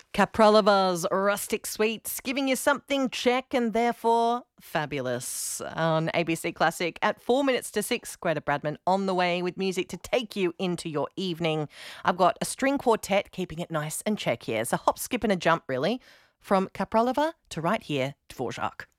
Kapralova's Rustic Sweets, giving you something check and therefore fabulous on ABC Classic at 4 minutes to 6. Greta Bradman on the way with music to take you into your evening. I've got a string quartet keeping it nice and check here. It's a hop, skip and a jump really from Kapralova to right here, Dvorak.